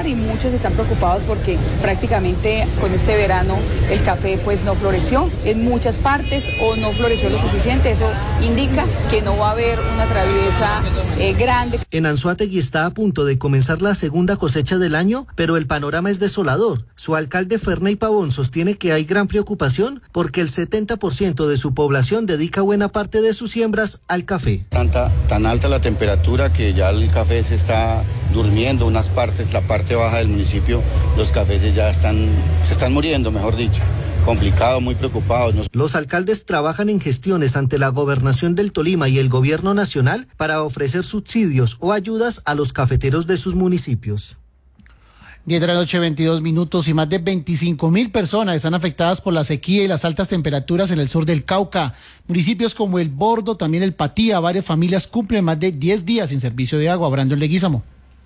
y muchos están preocupados porque prácticamente con este verano el café pues no floreció en muchas partes o no floreció lo suficiente. Eso indica que no va a haber una traviesa grande. En Anzoátegui está a punto de comenzar la segunda cosecha del año, pero el panorama es desolador. Su alcalde Ferney Pavón sostiene que hay gran preocupación porque el 70% de su población dedica buena parte de sus siembras al café. Tan alta la temperatura que ya el café se está durmiendo, unas partes, la parte baja del municipio, los cafés ya se están muriendo, mejor dicho. Complicado, muy preocupados. Los alcaldes trabajan en gestiones ante la Gobernación del Tolima y el Gobierno Nacional para ofrecer subsidios o ayudas a los cafeteros de sus municipios. 10 de la noche, 22 minutos, y más de 25.000 personas están afectadas por la sequía y las altas temperaturas en el sur del Cauca. Municipios como El Bordo, también El Patía, varias familias cumplen más de 10 días sin servicio de agua. Brandon Leguízamo.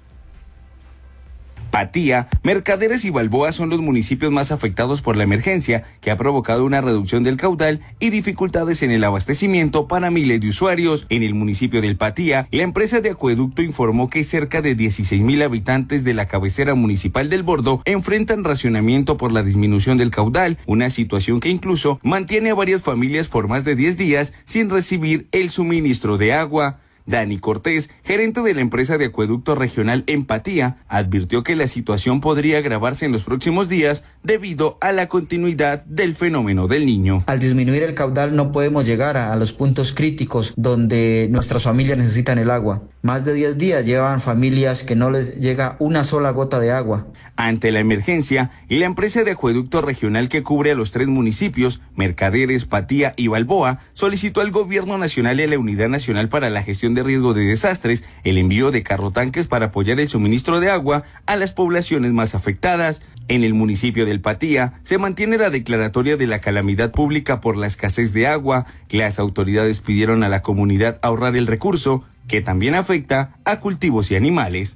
Patía, Mercaderes y Balboa son los municipios más afectados por la emergencia, que ha provocado una reducción del caudal y dificultades en el abastecimiento para miles de usuarios. En el municipio del Patía, la empresa de acueducto informó que cerca de 16.000 habitantes de la cabecera municipal del Bordo enfrentan racionamiento por la disminución del caudal, una situación que incluso mantiene a varias familias por más de 10 días sin recibir el suministro de agua. Dani Cortés, gerente de la empresa de acueducto regional Empatía, advirtió que la situación podría agravarse en los próximos días debido a la continuidad del fenómeno del Niño. Al disminuir el caudal no podemos llegar a los puntos críticos donde nuestras familias necesitan el agua. Más de 10 días llevan familias que no les llega una sola gota de agua. Ante la emergencia, la empresa de acueducto regional que cubre a los 3 municipios, Mercaderes, Patía y Balboa, solicitó al Gobierno Nacional y a la Unidad Nacional para la Gestión de Riesgo de Desastres el envío de carrotanques para apoyar el suministro de agua a las poblaciones más afectadas. En el municipio del Patía se mantiene la declaratoria de la calamidad pública por la escasez de agua. Las autoridades pidieron a la comunidad ahorrar el recurso, que también afecta a cultivos y animales.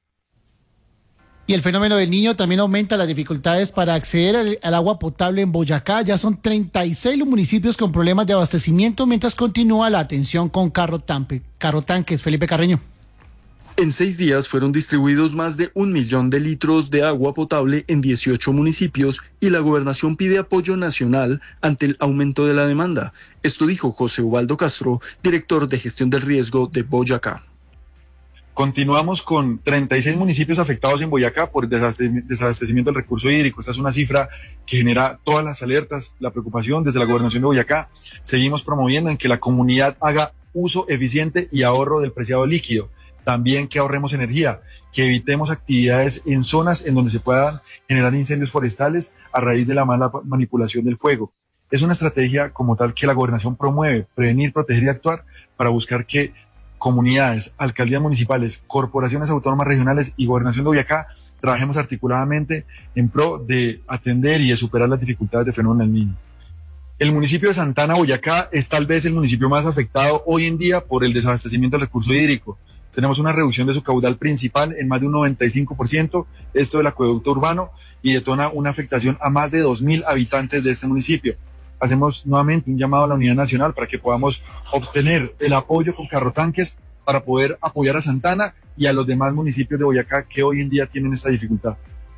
Y el fenómeno del Niño también aumenta las dificultades para acceder al agua potable en Boyacá. Ya son 36 los municipios con problemas de abastecimiento, mientras continúa la atención con carrotanques. Felipe Carreño. En 6 días fueron distribuidos más de 1 millón de litros de agua potable en 18 municipios y la gobernación pide apoyo nacional ante el aumento de la demanda. Esto dijo José Ubaldo Castro, director de gestión del riesgo de Boyacá. Continuamos con 36 municipios afectados en Boyacá por desabastecimiento del recurso hídrico. Esta es una cifra que genera todas las alertas, la preocupación desde la gobernación de Boyacá. Seguimos promoviendo en que la comunidad haga uso eficiente y ahorro del preciado líquido. También que ahorremos energía, que evitemos actividades en zonas en donde se puedan generar incendios forestales a raíz de la mala manipulación del fuego. Es una estrategia como tal que la gobernación promueve, prevenir, proteger y actuar para buscar que comunidades, alcaldías municipales, corporaciones autónomas regionales y gobernación de Boyacá trabajemos articuladamente en pro de atender y de superar las dificultades de fenómeno del Niño. El municipio de Santana, Boyacá, es tal vez el municipio más afectado hoy en día por el desabastecimiento del recurso hídrico. Tenemos una reducción de su caudal principal en más de un 95%, esto del acueducto urbano, y detona una afectación a más de 2.000 habitantes de este municipio. Hacemos nuevamente un llamado a la Unidad Nacional para que podamos obtener el apoyo con carrotanques para poder apoyar a Santana y a los demás municipios de Boyacá que hoy en día tienen esta dificultad.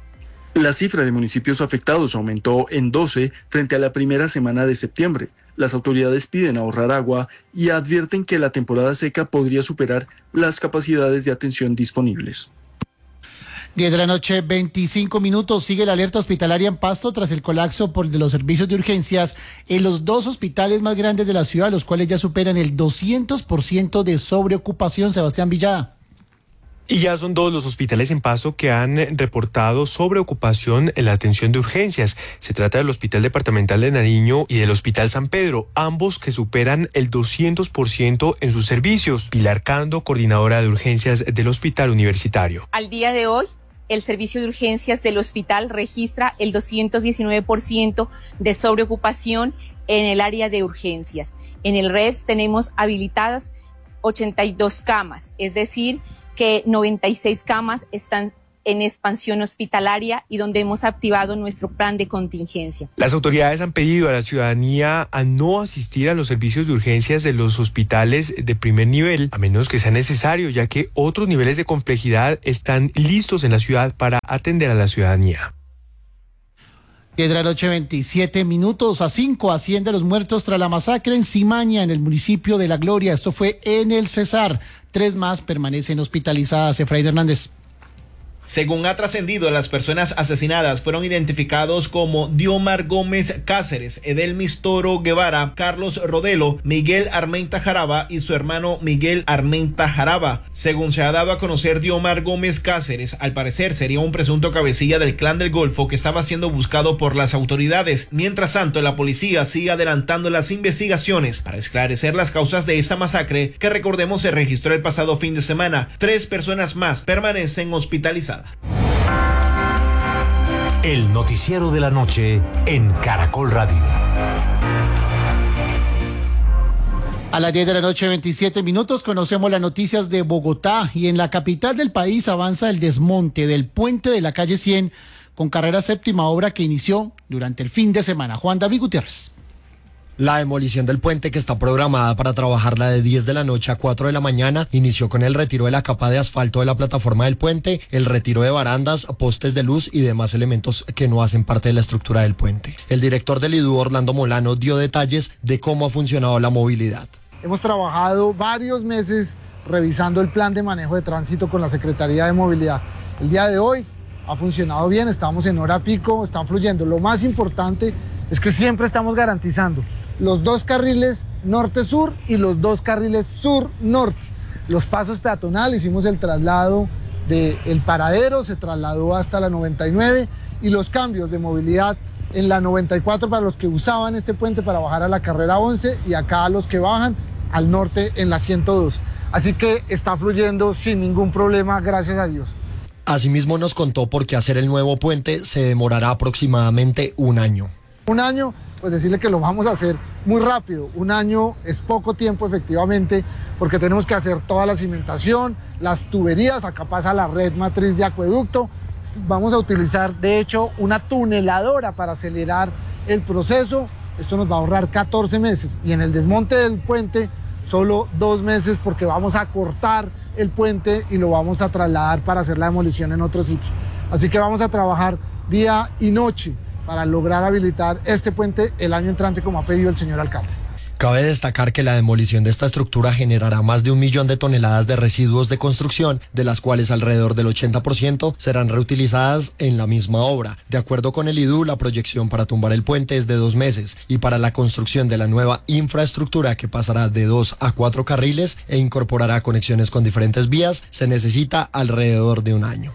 La cifra de municipios afectados aumentó en 12 frente a la primera semana de septiembre. Las autoridades piden ahorrar agua y advierten que la temporada seca podría superar las capacidades de atención disponibles. 10 de la noche, 25 minutos. Sigue la alerta hospitalaria en Pasto tras el colapso de los servicios de urgencias en los 2 hospitales más grandes de la ciudad, los cuales ya superan el 200% de sobreocupación. Sebastián Villada. Y ya son 2 los hospitales en Pasto que han reportado sobreocupación en la atención de urgencias. Se trata del Hospital Departamental de Nariño y del Hospital San Pedro, ambos que superan el 200% en sus servicios. Pilar Cando, coordinadora de urgencias del Hospital Universitario. Al día de hoy, el servicio de urgencias del hospital registra el 219% de sobreocupación en el área de urgencias. En el REPS tenemos habilitadas 82 camas, es decir, que 96 camas están en expansión hospitalaria y donde hemos activado nuestro plan de contingencia. Las autoridades han pedido a la ciudadanía a no asistir a los servicios de urgencias de los hospitales de primer nivel, a menos que sea necesario, ya que otros niveles de complejidad están listos en la ciudad para atender a la ciudadanía. 10:27 a 5 asciende los muertos tras la masacre en Cimaña, en el municipio de La Gloria. Esto fue en el Cesar. 3 más permanecen hospitalizadas. Efraín Hernández. Según ha trascendido, las personas asesinadas fueron identificados como Diomar Gómez Cáceres, Edelmis Toro Guevara, Carlos Rodelo, Miguel Armenta Jaraba y su hermano Miguel Armenta Jaraba. Según se ha dado a conocer, Diomar Gómez Cáceres, al parecer, sería un presunto cabecilla del Clan del Golfo que estaba siendo buscado por las autoridades. Mientras tanto, la policía sigue adelantando las investigaciones para esclarecer las causas de esta masacre que, recordemos, se registró el pasado fin de semana. 3 personas más permanecen hospitalizadas. El noticiero de la noche en Caracol Radio. A las 10:27 conocemos las noticias de Bogotá, y en la capital del país avanza el desmonte del puente de la calle 100 con carrera séptima, obra que inició durante el fin de semana. Juan David Gutiérrez. La demolición del puente, que está programada para trabajarla de 10 de la noche a 4 de la mañana, inició con el retiro de la capa de asfalto de la plataforma del puente, el retiro de barandas, postes de luz y demás elementos que no hacen parte de la estructura del puente. El director del IDU, Orlando Molano, dio detalles de cómo ha funcionado la movilidad. Hemos trabajado varios meses revisando el plan de manejo de tránsito con la Secretaría de Movilidad. El día de hoy ha funcionado bien, estamos en hora pico, están fluyendo. Lo más importante es que siempre estamos garantizando los 2 carriles norte-sur y los 2 carriles sur-norte. Los pasos peatonales, hicimos el traslado del paradero, se trasladó hasta la 99, y los cambios de movilidad en la 94 para los que usaban este puente para bajar a la carrera 11, y acá a los que bajan al norte en la 102. Así que está fluyendo sin ningún problema, gracias a Dios. Asimismo nos contó por qué hacer el nuevo puente se demorará aproximadamente 1 año. 1 año, pues decirle que lo vamos a hacer muy rápido. 1 año es poco tiempo, efectivamente, porque tenemos que hacer toda la cimentación, las tuberías, acá pasa la red matriz de acueducto. Vamos a utilizar, de hecho, una tuneladora para acelerar el proceso. Esto nos va a ahorrar 14 meses, y en el desmonte del puente solo 2 meses, porque vamos a cortar el puente y lo vamos a trasladar para hacer la demolición en otro sitio. Así que vamos a trabajar día y noche para lograr habilitar este puente el año entrante, como ha pedido el señor alcalde. Cabe destacar que la demolición de esta estructura generará más de 1 millón de toneladas de residuos de construcción, de las cuales alrededor del 80% serán reutilizadas en la misma obra. De acuerdo con el IDU, la proyección para tumbar el puente es de 2 meses, y para la construcción de la nueva infraestructura, que pasará de 2 a 4 carriles e incorporará conexiones con diferentes vías, se necesita alrededor de 1 año.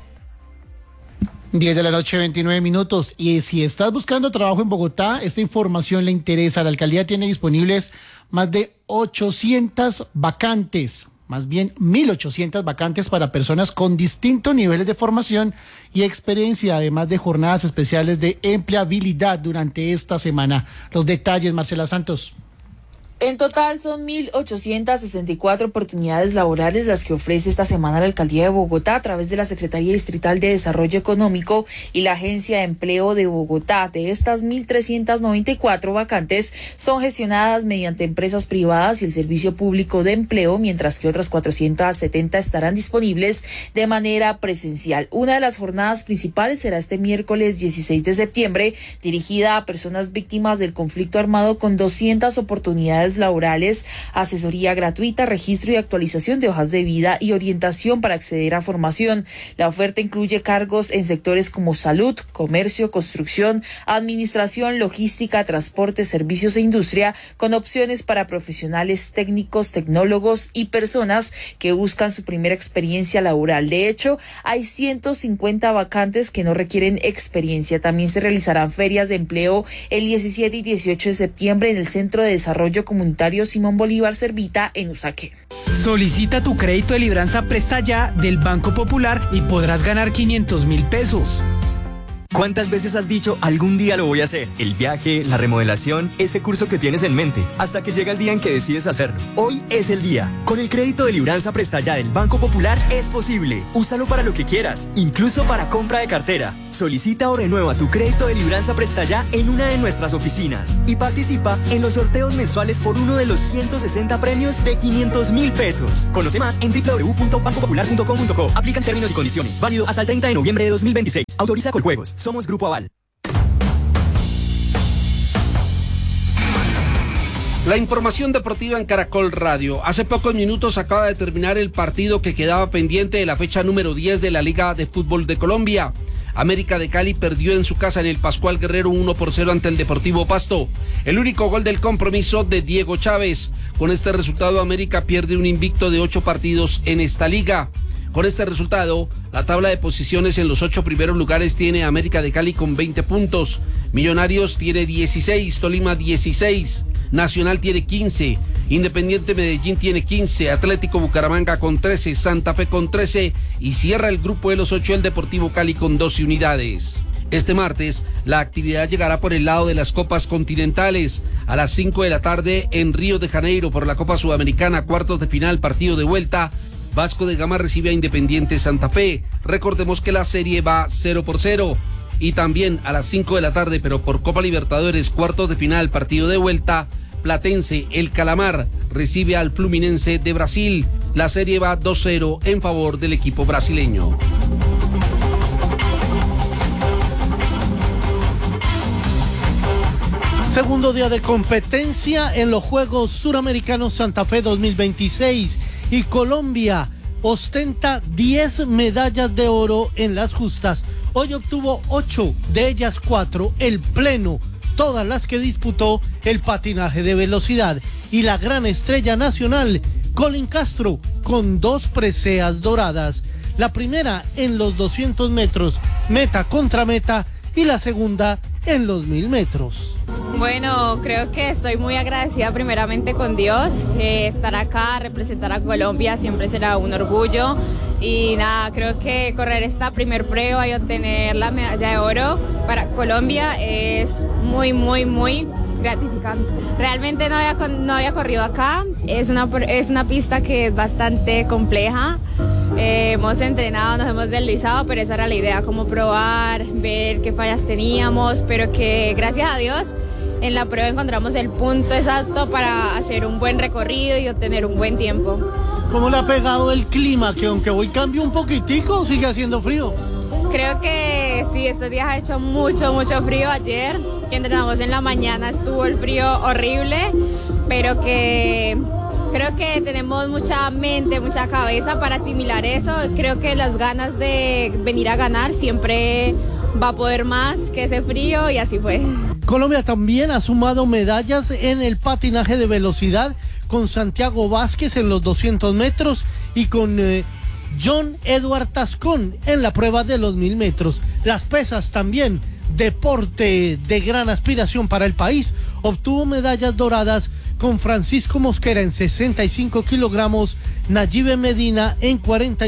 10:29. Y si estás buscando trabajo en Bogotá, esta información le interesa. La alcaldía tiene disponibles más de 800 vacantes, más bien 1.800 vacantes para personas con distintos niveles de formación y experiencia, además de jornadas especiales de empleabilidad durante esta semana. Los detalles, Marcela Santos. En total son 1.864 oportunidades laborales las que ofrece esta semana la Alcaldía de Bogotá a través de la Secretaría Distrital de Desarrollo Económico y la Agencia de Empleo de Bogotá. De estas 1.394 vacantes son gestionadas mediante empresas privadas y el Servicio Público de Empleo, mientras que otras 470 estarán disponibles de manera presencial. Una de las jornadas principales será este miércoles 16 de septiembre, dirigida a personas víctimas del conflicto armado, con 200 oportunidades laborales, asesoría gratuita, registro y actualización de hojas de vida y orientación para acceder a formación. La oferta incluye cargos en sectores como salud, comercio, construcción, administración, logística, transporte, servicios e industria, con opciones para profesionales técnicos, tecnólogos y personas que buscan su primera experiencia laboral. De hecho, hay 150 vacantes que no requieren experiencia. También se realizarán ferias de empleo el 17 y 18 de septiembre en el Centro de Desarrollo Comunitario Simón Bolívar Servita en Usaquén. Solicita tu crédito de libranza Presta Ya del Banco Popular y podrás ganar 500.000 pesos. ¿Cuántas veces has dicho algún día lo voy a hacer? El viaje, la remodelación, ese curso que tienes en mente, hasta que llega el día en que decides hacerlo. Hoy es el día. Con el crédito de Libranza Presta Ya del Banco Popular es posible. Úsalo para lo que quieras, incluso para compra de cartera. Solicita o renueva tu crédito de Libranza Presta Ya en una de nuestras oficinas y participa en los sorteos mensuales por uno de los 160 premios de 500.000 pesos. Conoce más en www.bancopopular.com.co. Aplican términos y condiciones. Válido hasta el 30 de noviembre de 2026. Autoriza Coljuegos. Somos Grupo Aval. La información deportiva en Caracol Radio. Hace pocos minutos acaba de terminar el partido que quedaba pendiente de la fecha número 10 de la Liga de Fútbol de Colombia. América de Cali perdió en su casa en el Pascual Guerrero 1-0 ante el Deportivo Pasto. El único gol del compromiso de Diego Chávez. Con este resultado, América pierde un invicto de 8 partidos en esta liga. Con este resultado, la tabla de posiciones en los 8 primeros lugares tiene América de Cali con 20 puntos. Millonarios tiene 16, Tolima 16, Nacional tiene 15, Independiente Medellín tiene 15, Atlético Bucaramanga con 13, Santa Fe con 13 y cierra el grupo de los 8 el Deportivo Cali con 12 unidades. Este martes, la actividad llegará por el lado de las Copas Continentales. A las 5 de la tarde en Río de Janeiro por la Copa Sudamericana, cuartos de final, partido de vuelta. Vasco de Gama recibe a Independiente Santa Fe. Recordemos que la serie va 0-0. Y también a las 5 de la tarde, pero por Copa Libertadores, cuartos de final, partido de vuelta, Platense, el Calamar, recibe al Fluminense de Brasil. La serie va 2-0 en favor del equipo brasileño. Segundo día de competencia en los Juegos Suramericanos Santa Fe 2026 y Colombia ostenta 10 medallas de oro en las justas. Hoy obtuvo 8, de ellas 4 el pleno, todas las que disputó el patinaje de velocidad. Y la gran estrella nacional, Colin Castro, con 2 preseas doradas. La primera en los 200 metros, meta contra meta, y la segunda en los 1000 metros. Bueno, creo que estoy muy agradecida primeramente con Dios. Estar acá, representar a Colombia siempre será un orgullo. Y nada, creo que correr esta primer prueba y obtener la medalla de oro para Colombia es muy, muy, muy gratificante. Realmente no había corrido acá. Es una pista que es bastante compleja. Hemos entrenado, nos hemos deslizado, pero esa era la idea, como probar, ver qué fallas teníamos, pero que gracias a Dios en la prueba encontramos el punto exacto para hacer un buen recorrido y obtener un buen tiempo. ¿Cómo le ha pegado el clima? Que aunque hoy cambió un poquitico, sigue haciendo frío. Creo que sí, estos días ha hecho mucho frío. Ayer que entrenamos en la mañana estuvo el frío horrible, pero que creo que tenemos mucha mente, mucha cabeza para asimilar eso. Creo que las ganas de venir a ganar siempre va a poder más que ese frío, y así fue. Colombia también ha sumado medallas en el patinaje de velocidad con Santiago Vázquez en los 200 metros y con John Edward Tascón en la prueba de los 1000 metros. Las pesas también, deporte de gran aspiración para el país, obtuvo medallas doradas con Francisco Mosquera en 65 kilogramos, Nayibe Medina en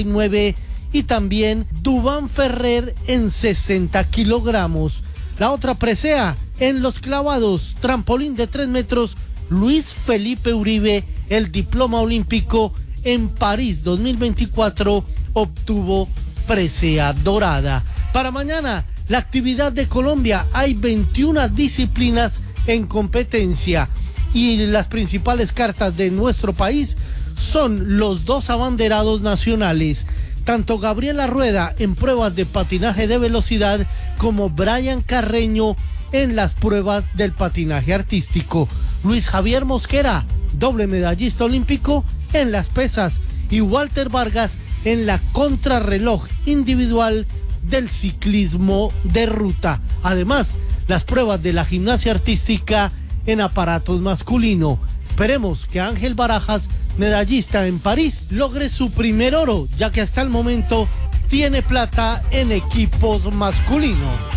49 y también Duván Ferrer en 60 kilogramos. La otra presea en los clavados, trampolín de 3 metros, Luis Felipe Uribe, el diploma olímpico en París 2024, obtuvo presea dorada. Para mañana, la actividad de Colombia, hay 21 disciplinas en competencia y las principales cartas de nuestro país son los 2 abanderados nacionales, tanto Gabriela Rueda en pruebas de patinaje de velocidad como Brian Carreño en las pruebas del patinaje artístico. Luis Javier Mosquera, doble medallista olímpico en las pesas, y Walter Vargas en la contrarreloj individual del ciclismo de ruta. Además, las pruebas de la gimnasia artística en aparatos masculino. Esperemos que Ángel Barajas, medallista en París, logre su primer oro, ya que hasta el momento tiene plata en equipos masculinos.